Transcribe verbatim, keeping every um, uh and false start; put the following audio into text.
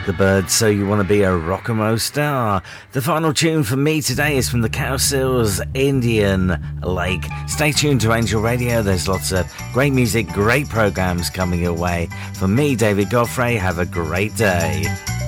The Birds, So You Want to Be a Rock and Roll Star. The final tune for me today is from the Cowsills, Indian Lake. Stay tuned to Angel Radio. There's lots of great music, great programs coming your way. For me, David Godfrey, have a great day.